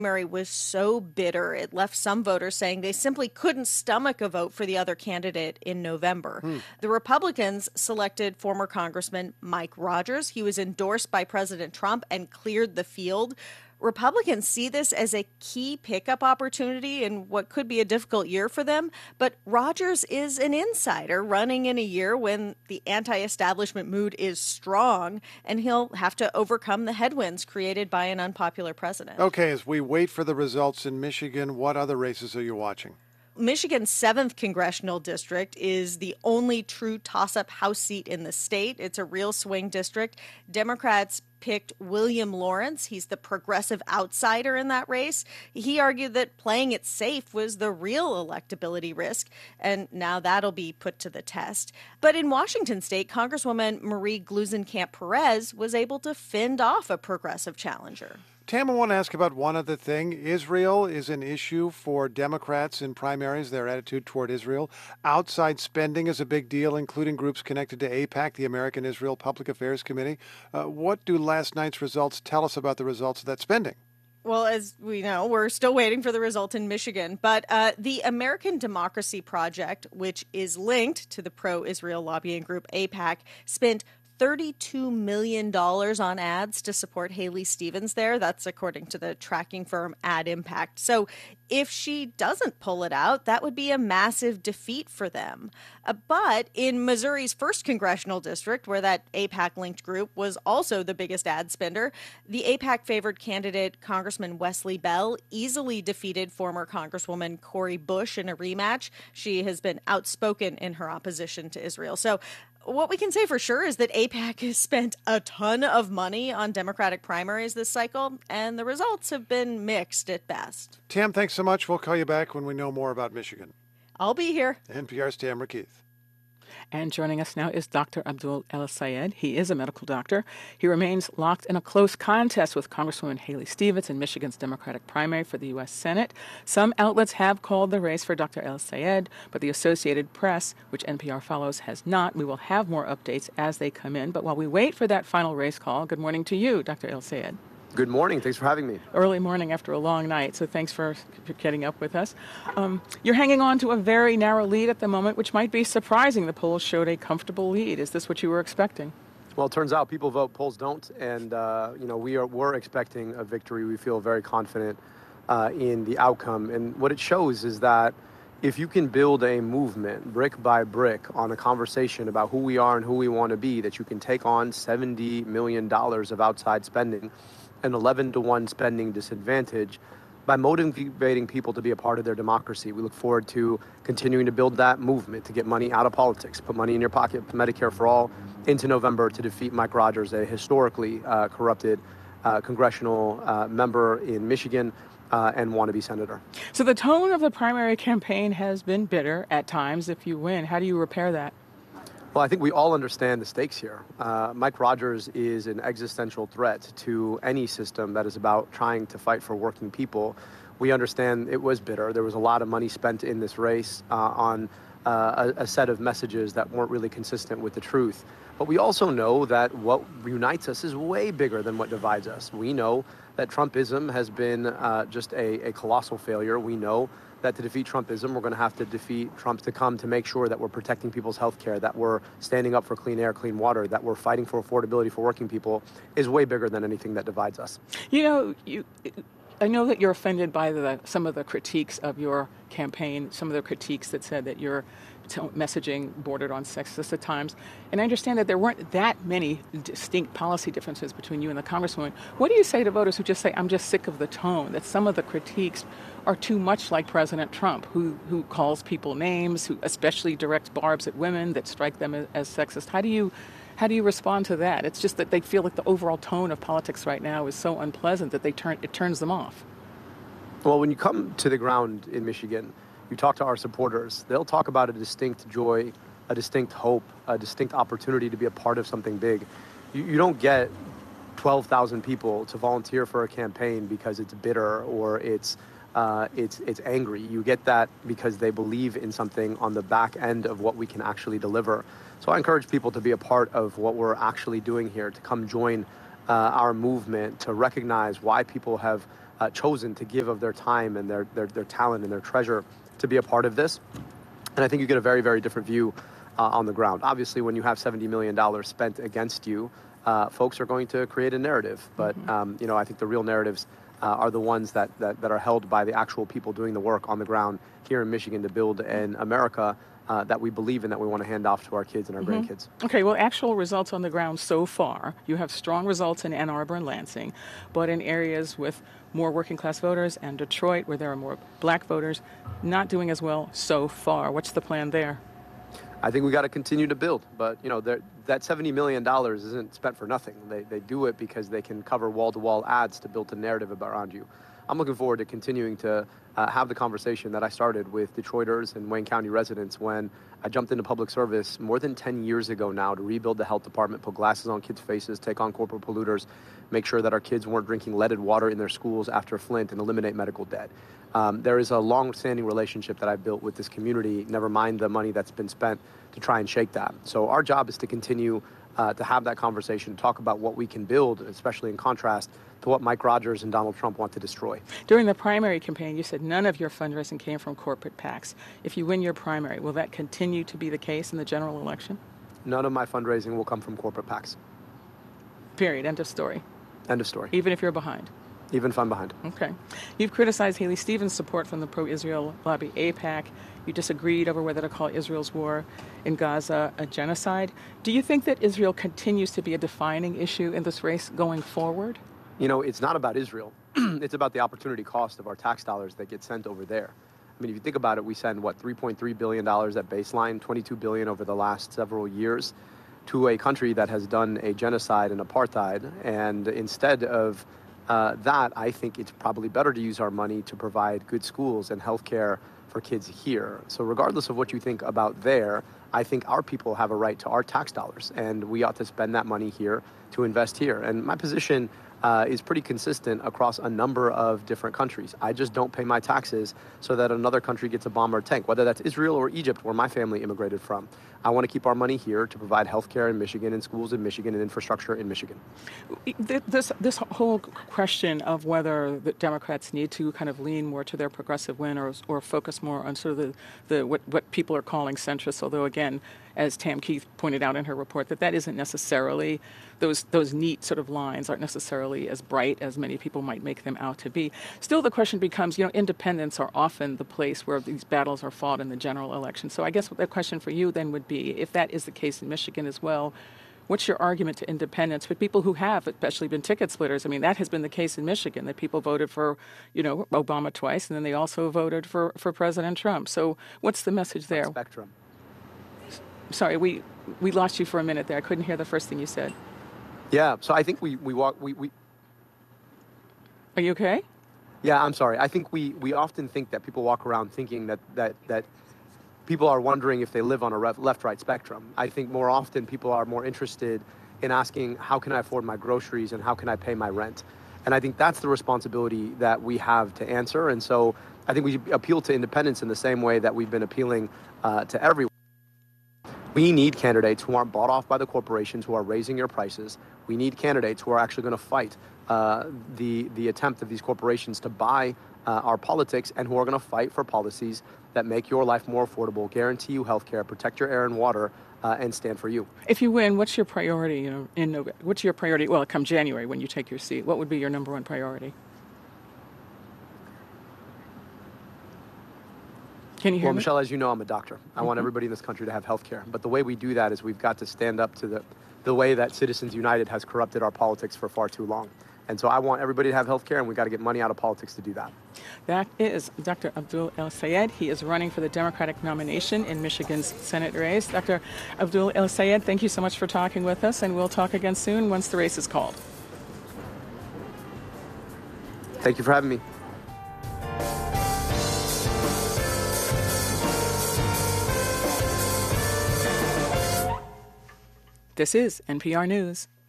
Primary was so bitter, it left some voters saying they simply couldn't stomach a vote for the other candidate in November. The Republicans selected former Congressman Mike Rogers. He was endorsed by President Trump and cleared the field. Republicans see this as a key pickup opportunity in what could be a difficult year for them. But Rogers is an insider running in a year when the anti-establishment mood is strong, and he'll have to overcome the headwinds created by an unpopular president. Okay, as we wait for the results in Michigan, what other races are you watching? Michigan's 7th congressional district is the only true toss-up House seat in the state. It's a real swing district. Democrats picked William Lawrence. He's the progressive outsider in that race. He argued that playing it safe was the real electability risk, and now that'll be put to the test. But in Washington state, Congresswoman Marie Gluesenkamp-Perez was able to fend off a progressive challenger. Tam, I want to ask about one other thing. Israel is an issue for Democrats in primaries, their attitude toward Israel. Outside spending is a big deal, including groups connected to AIPAC, the American Israel Public Affairs Committee. What do last night's results tell us about the results of that spending? Well, as we know, we're still waiting for the result in Michigan. But the American Democracy Project, which is linked to the pro-Israel lobbying group AIPAC, spent $32 million on ads to support Haley Stevens there. That's according to the tracking firm Ad Impact. So if she doesn't pull it out, that would be a massive defeat for them. But in Missouri's 1st congressional district, where that AIPAC-linked group was also the biggest ad spender, the AIPAC-favored candidate, Congressman Wesley Bell, easily defeated former Congresswoman Cori Bush in a rematch. She has been outspoken in her opposition to Israel. So what we can say for sure is that AIPAC has spent a ton of money on Democratic primaries this cycle, and the results have been mixed at best. Tam, thanks so much. We'll call you back when we know more about Michigan. I'll be here. NPR's Tamara Keith. And joining us now is Dr. Abdul El-Sayed. He is a medical doctor. He remains locked in a close contest with Congresswoman Haley Stevens in Michigan's Democratic primary for the U.S. Senate. Some outlets have called the race for Dr. El-Sayed, but the Associated Press, which NPR follows, has not. We will have more updates as they come in. But while we wait for that final race call, good morning to you, Dr. El-Sayed. Good morning. Thanks for having me. Early morning after a long night, so thanks for getting up with us. You're hanging on to a very narrow lead at the moment, which might be surprising. The polls showed a comfortable lead. Is this what you were expecting? Well, it turns out people vote, polls don't, and we're expecting a victory. We feel very confident in the outcome, and what it shows is that if you can build a movement brick by brick on a conversation about who we are and who we want to be, that you can take on $70 million of outside spending, an 11-to-1 spending disadvantage, by motivating people to be a part of their democracy. We look forward to continuing to build that movement, to get money out of politics, put money in your pocket, Medicare for all, into November to defeat Mike Rogers, a historically corrupted congressional member in Michigan and wannabe senator. So the tone of the primary campaign has been bitter at times. If you win, how do you repair that? Well, I think we all understand the stakes here. Mike Rogers is an existential threat to any system that is about trying to fight for working people. We understand it was bitter. There was a lot of money spent in this race on a set of messages that weren't really consistent with the truth. But we also know that what unites us is way bigger than what divides us. We know that Trumpism has been just a colossal failure. We know that to defeat Trumpism, we're going to have to defeat Trumps to come to make sure that we're protecting people's health care, that we're standing up for clean air, clean water, that we're fighting for affordability for working people is way bigger than anything that divides us. You know, I know that you're offended by some of the critiques of your campaign, some of the critiques that said that your messaging bordered on sexist at times. And I understand that there weren't that many distinct policy differences between you and the Congresswoman. What do you say to voters who just say, I'm just sick of the tone, that some of the critiques are too much like President Trump, who calls people names, who especially directs barbs at women that strike them as sexist? How do you respond to that? It's just that they feel like the overall tone of politics right now is so unpleasant that it turns them off. Well, when you come to the ground in Michigan, you talk to our supporters, they'll talk about a distinct joy, a distinct hope, a distinct opportunity to be a part of something big. You don't get 12,000 people to volunteer for a campaign because it's bitter or it's angry. You get that because they believe in something on the back end of what we can actually deliver. So I encourage people to be a part of what we're actually doing here, to come join our movement, to recognize why people have chosen to give of their time and their talent and their treasure to be a part of this. And I think you get a very, very different view on the ground. Obviously, when you have $70 million spent against you, folks are going to create a narrative. But, I think the real narratives are the ones that are held by the actual people doing the work on the ground here in Michigan to build an America that we believe in, that we want to hand off to our kids and our grandkids. Okay, well, actual results on the ground so far, you have strong results in Ann Arbor and Lansing, but in areas with more working class voters and Detroit, where there are more black voters, not doing as well so far. What's the plan there? I think we got to continue to build, but that $70 million isn't spent for nothing. They do it because they can cover wall-to-wall ads to build a narrative around you. I'm looking forward to continuing to have the conversation that I started with Detroiters and Wayne County residents when I jumped into public service more than 10 years ago now to rebuild the health department, put glasses on kids' faces, take on corporate polluters, make sure that our kids weren't drinking leaded water in their schools after Flint, and eliminate medical debt. There is a long-standing relationship that I've built with this community, never mind the money that's been spent to try and shake that. So our job is to continue to have that conversation, talk about what we can build, especially in contrast to what Mike Rogers and Donald Trump want to destroy. During the primary campaign, you said none of your fundraising came from corporate PACs. If you win your primary, will that continue to be the case in the general election? None of my fundraising will come from corporate PACs. Period. End of story. End of story. Even if you're behind? Even if I'm behind. Okay. You've criticized Haley Stevens' support from the pro-Israel lobby AIPAC. You disagreed over whether to call Israel's war in Gaza a genocide. Do you think that Israel continues to be a defining issue in this race going forward? It's not about Israel. It's about the opportunity cost of our tax dollars that get sent over there. I mean, if you think about it, we send, $3.3 billion at baseline, $22 billion over the last several years to a country that has done a genocide and apartheid. And instead of that, I think it's probably better to use our money to provide good schools and health care for kids here. So regardless of what you think about there, I think our people have a right to our tax dollars, and we ought to spend that money here to invest here. And my position is pretty consistent across a number of different countries. I just don't pay my taxes so that another country gets a bomb or a tank, whether that's Israel or Egypt, where my family immigrated from. I want to keep our money here to provide health care in Michigan and schools in Michigan and infrastructure in Michigan. This whole question of whether the Democrats need to kind of lean more to their progressive win or focus more on sort of what people are calling centrist, although again, as Tam Keith pointed out in her report, that isn't necessarily, those neat sort of lines aren't necessarily as bright as many people might make them out to be. Still, the question becomes, independents are often the place where these battles are fought in the general election. So I guess the question for you then would be, if that is the case in Michigan as well, what's your argument to independents for people who have especially been ticket splitters? I mean, that has been the case in Michigan, that people voted for, Obama twice, and then they also voted for President Trump. So what's the message there? Spectrum. Sorry, we lost you for a minute there. I couldn't hear the first thing you said. Yeah, so I think we Are you okay? Yeah, I'm sorry. I think we often think that people walk around thinking that people are wondering if they live on a left-right spectrum. I think more often people are more interested in asking, how can I afford my groceries and how can I pay my rent? And I think that's the responsibility that we have to answer. And so I think we appeal to independents in the same way that we've been appealing to everyone. We need candidates who aren't bought off by the corporations who are raising your prices. We need candidates who are actually going to fight the attempt of these corporations to buy our politics, and who are going to fight for policies that make your life more affordable, guarantee you health care, protect your air and water, and stand for you. If you win, what's your priority? What's your priority? Well, come January when you take your seat, what would be your number one priority? Can you hear me? Well, Michelle, as you know, I'm a doctor. I want everybody in this country to have health care. But the way we do that is we've got to stand up to the way that Citizens United has corrupted our politics for far too long. And so I want everybody to have health care, and we've got to get money out of politics to do that. That is Dr. Abdul El-Sayed. He is running for the Democratic nomination in Michigan's Senate race. Dr. Abdul El-Sayed, thank you so much for talking with us, and we'll talk again soon once the race is called. Thank you for having me. This is NPR News.